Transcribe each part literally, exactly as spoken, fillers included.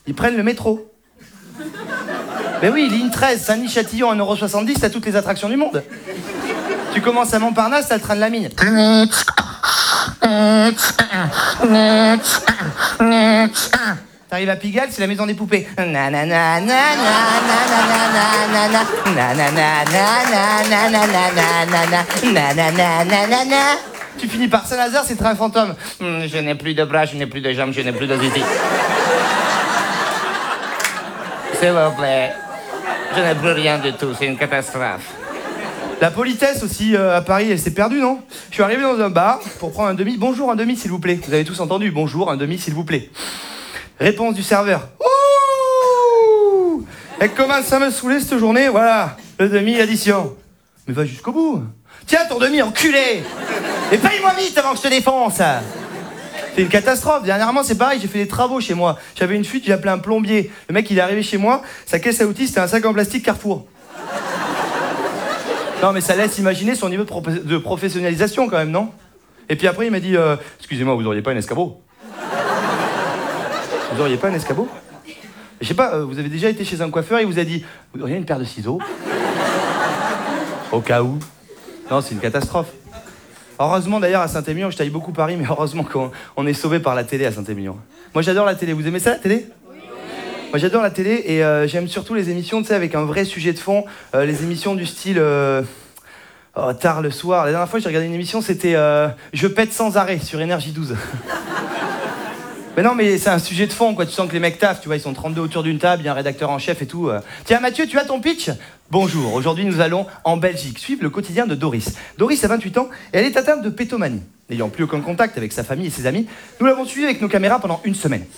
Ils prennent le métro. Ben oui, ligne treize, Saint-Denis-Châtillon, un euro soixante-dix, t'as toutes les attractions du monde. Tu commences à Montparnasse, t'as le train de la mine. T'arrives à Pigalle, c'est la maison des poupées. Tu finis par Saint-Lazare, c'est train fantôme. Je n'ai plus de bras, je n'ai plus de jambes, je n'ai plus de zizi. S'il vous plaît. Je n'ai plus rien du tout, c'est une catastrophe. La politesse aussi euh, à Paris, elle s'est perdue, non? Je suis arrivé dans un bar pour prendre un demi. Bonjour, un demi, s'il vous plaît. Vous avez tous entendu. Bonjour, un demi, s'il vous plaît. Réponse du serveur. Ouh! Elle commence à me saouler cette journée. Voilà, le demi, addition. Mais va jusqu'au bout. Tiens, ton demi, enculé! Et paye-moi vite avant que je te défonce! C'est une catastrophe. Dernièrement, c'est pareil, j'ai fait des travaux chez moi. J'avais une fuite, j'ai appelé un plombier. Le mec, il est arrivé chez moi, sa caisse à outils, c'était un sac en plastique Carrefour. Non, mais ça laisse imaginer son niveau de, pro- de professionnalisation quand même, non? Et puis après, il m'a dit euh, excusez-moi, vous auriez pas un escabeau? Vous auriez pas un escabeau? Je sais pas, euh, vous avez déjà été chez un coiffeur et il vous a dit vous auriez une paire de ciseaux? Au cas où. Non, c'est une catastrophe. Heureusement d'ailleurs à Saint-Émilion, je taille beaucoup Paris, mais heureusement qu'on on est sauvé par la télé à Saint-Émilion. Moi j'adore la télé, vous aimez ça la télé? Oui. Moi j'adore la télé et euh, j'aime surtout les émissions, tu sais, avec un vrai sujet de fond, euh, les émissions du style euh, oh, tard le soir. La dernière fois j'ai regardé une émission, c'était euh, Je pète sans arrêt sur Énergie douze. Mais non, mais c'est un sujet de fond, quoi. Tu sens que les mecs taffent, tu vois, ils sont trente-deux autour d'une table, il y a un rédacteur en chef et tout. Euh. Tiens, Mathieu, tu as ton pitch? Bonjour, aujourd'hui nous allons en Belgique suivre le quotidien de Doris. Doris a vingt-huit ans et elle est atteinte de pétomanie. N'ayant plus aucun contact avec sa famille et ses amis, nous l'avons suivie avec nos caméras pendant une semaine.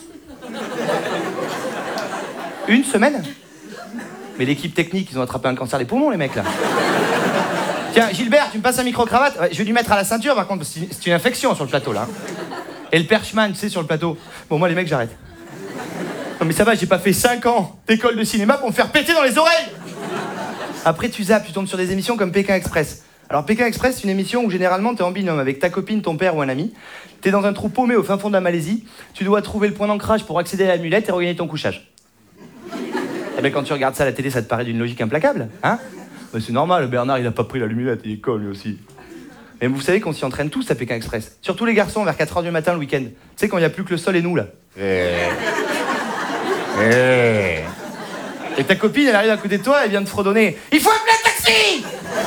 Une semaine? Mais l'équipe technique, ils ont attrapé un cancer des poumons, les mecs, là. Tiens, Gilbert, tu me passes un micro-cravate? Ouais, je vais lui mettre à la ceinture, par contre, c'est une, c'est une infection sur le plateau, là. Et le perchman, tu sais, sur le plateau. Bon, moi, les mecs, j'arrête. Non, mais ça va, j'ai pas fait cinq ans d'école de cinéma pour me faire péter dans les oreilles. Après, tu zappes, tu tombes sur des émissions comme Pékin Express. Alors, Pékin Express, c'est une émission où généralement, t'es en binôme avec ta copine, ton père ou un ami. T'es dans un trou paumé au fin fond de la Malaisie. Tu dois trouver le point d'ancrage pour accéder à l'amulette et regagner ton couchage. Et bien, quand tu regardes ça à la télé, ça te paraît d'une logique implacable, hein? Mais c'est normal, Bernard, il a pas pris l'amulette, il est con, lui aussi. Mais vous savez qu'on s'y entraîne tous à Pékin Express. Surtout les garçons, vers quatre heures du matin le week-end. Tu sais, quand il n'y a plus que le sol et nous, là. Et ta copine, elle arrive à côté de toi, elle vient de fredonner. Il faut appeler un taxi!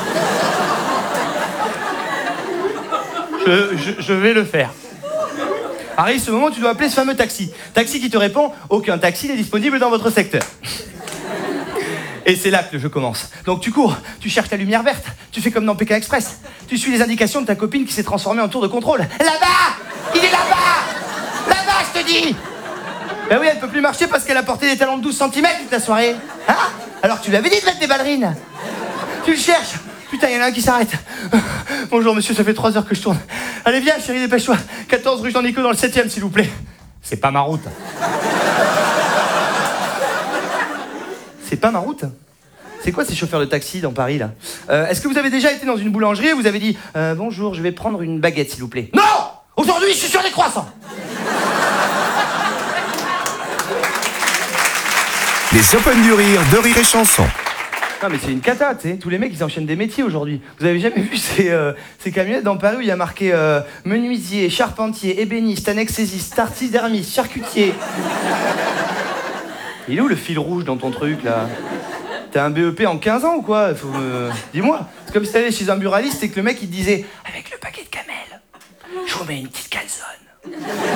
je, je, je vais le faire. Arrive ce moment où tu dois appeler ce fameux taxi. Taxi qui te répond, aucun taxi n'est disponible dans votre secteur. Et c'est là que le jeu commence. Donc tu cours, tu cherches la lumière verte, tu fais comme dans Pékin Express. Tu suis les indications de ta copine qui s'est transformée en tour de contrôle. Là-bas! Il est là-bas! Là-bas, je te dis! Ben oui, elle peut plus marcher parce qu'elle a porté des talons de douze centimètres toute la soirée. Hein? Alors tu lui avais dit de mettre des ballerines. Tu le cherches. Putain, il y en a un qui s'arrête. Bonjour monsieur, ça fait trois heures que je tourne. Allez viens chérie, dépêche-toi. quatorze rue Jean-Nico dans le septième, s'il vous plaît. C'est pas ma route. C'est pas ma route. C'est quoi ces chauffeurs de taxi dans Paris, là? euh, Est-ce que vous avez déjà été dans une boulangerie et vous avez dit euh, bonjour, je vais prendre une baguette, s'il vous plaît? Non! Aujourd'hui, je suis sur des croissants. Les Open du Rire de Rire et Chanson. Non mais c'est une cata, tu sais. Tous les mecs, ils enchaînent des métiers aujourd'hui. Vous avez jamais vu ces, euh, ces camionnettes dans Paris où il y a marqué euh, menuisier, charpentier, ébéniste, anesthésiste, taxidermiste, charcutier. Il est où le fil rouge dans ton truc, là? T'as un B E P en quinze ans ou quoi? Faut me... Dis-moi. C'est comme si t'allais chez un buraliste et que le mec, il te disait avec le paquet de camel, je vous mets une petite calzone.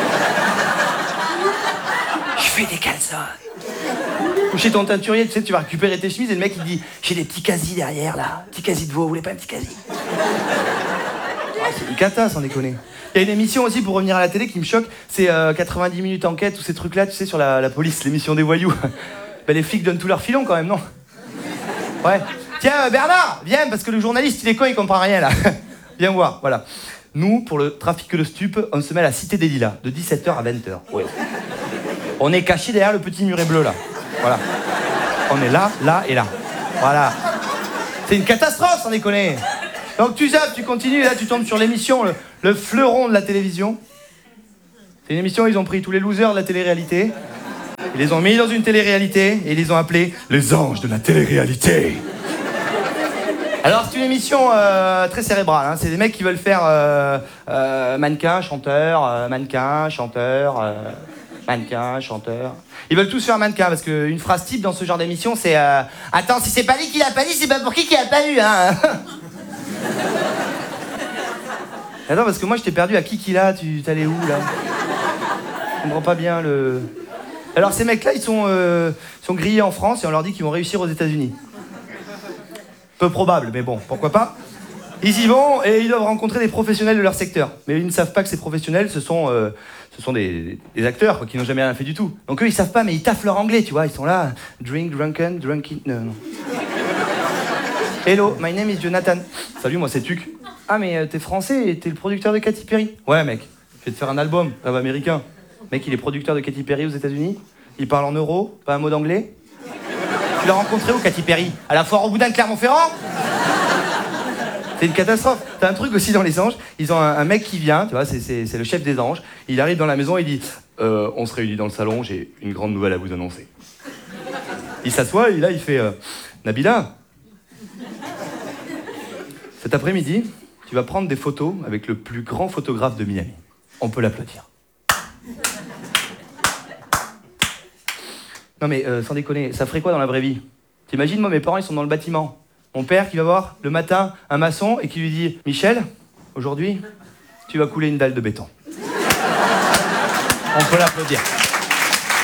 Je fais des calzones. Ou chez ton teinturier, tu sais, tu vas récupérer tes chemises et le mec, il dit j'ai des petits casis derrière, là. Petit quasi de veau, vous voulez pas un petit quasi? Oh, c'est une cata, sans déconner. Il y a une émission aussi, pour revenir à la télé, qui me choque, c'est euh, quatre-vingt-dix minutes enquête, tous ces trucs-là, tu sais, sur la, la police, l'émission des voyous. Ben, les flics donnent tout leur filon, quand même, non? Ouais. Tiens, euh, Bernard, viens, parce que le journaliste, il est con, il comprend rien, là. Viens voir, voilà. Nous, pour le trafic de stupes, on se met à la Cité des Lilas, de dix-sept heures à vingt heures. Ouais. On est caché derrière le petit muret bleu, là. Voilà. On est là, là et là. Voilà. C'est une catastrophe, sans déconner. Donc tu zappes, tu continues, et là tu tombes sur l'émission, le, le fleuron de la télévision. C'est une émission où ils ont pris tous les losers de la télé-réalité. Ils les ont mis dans une télé-réalité et ils les ont appelés les anges de la télé-réalité. Alors c'est une émission euh, très cérébrale, hein. C'est des mecs qui veulent faire euh, euh, mannequin, chanteur, euh, mannequin, chanteur, euh, mannequin, chanteur. Ils veulent tous faire mannequin parce qu'une phrase type dans ce genre d'émission c'est euh, « Attends, si c'est pas lui qui l'a pas dit, c'est pas pour qui qui a pas eu, hein ?» Attends, parce que moi je t'ai perdu à qui qui l'a, tu t'allais où là? Je comprends pas bien le... Alors ces mecs-là, ils sont, euh, sont grillés en France et on leur dit qu'ils vont réussir aux États-Unis. Peu probable, mais bon, pourquoi pas. Ils y vont et ils doivent rencontrer des professionnels de leur secteur. Mais ils ne savent pas que ces professionnels, ce sont, euh, ce sont des, des acteurs quoi, qui n'ont jamais rien fait du tout. Donc eux, ils savent pas, mais ils taffent leur anglais, tu vois. Ils sont là, drink, drunken, drunken... Non, non. Hello, my name is Jonathan. Salut, moi c'est Tuc. Ah mais euh, t'es français et t'es le producteur de Katy Perry. Ouais mec, je vais te faire un album, rêve américain. Mec, il est producteur de Katy Perry aux États-Unis. Il parle en euros, pas un mot d'anglais. Tu l'as rencontré où, Katy Perry? À la foire au boudin de Clermont-Ferrand? C'est une catastrophe. T'as un truc aussi dans les anges. Ils ont un, un mec qui vient, tu vois, c'est, c'est, c'est le chef des anges. Il arrive dans la maison et il dit euh, on se réunit dans le salon, j'ai une grande nouvelle à vous annoncer. Il s'assoit et là, il fait euh, Nabila, cet après-midi, tu vas prendre des photos avec le plus grand photographe de Miami. On peut l'applaudir. Non mais euh, sans déconner, ça ferait quoi dans la vraie vie? T'imagines, moi mes parents ils sont dans le bâtiment. Mon père qui va voir le matin un maçon et qui lui dit « Michel, aujourd'hui, tu vas couler une dalle de béton. » On peut l'applaudir.